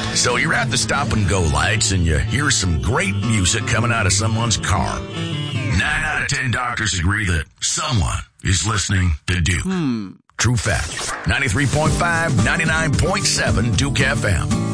So you're at the stop and go lights and you hear some great music coming out of someone's car. 9 out of 10 doctors agree that someone is listening to Duke. True fact. 93.5, 99.7 Duke FM.